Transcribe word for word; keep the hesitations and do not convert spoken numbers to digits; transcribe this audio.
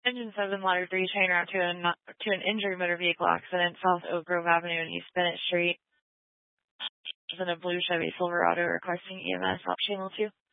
Engine seven, ladder three, chain route to, an to an injured motor vehicle accident, South Oak Grove Avenue and East Bennett Street. In a blue Chevy Silverado requesting E M S op channel two.